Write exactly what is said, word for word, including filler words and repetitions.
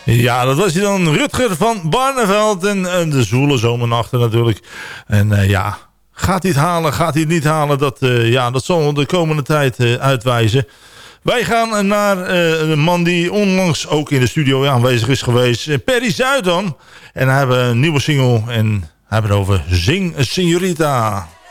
Ja, dat was hij dan, Rutger van Barneveld. En uh, de zwoele zomernachten natuurlijk. En uh, ja, gaat hij het halen, gaat hij het niet halen? Dat, uh, ja, dat zal de komende tijd uh, uitwijzen. Wij gaan naar uh, een man die onlangs ook in de studio aanwezig is geweest. Uh, Perry Zuidam. En hij heeft een nieuwe single. En hij heeft het over Zing Signorita.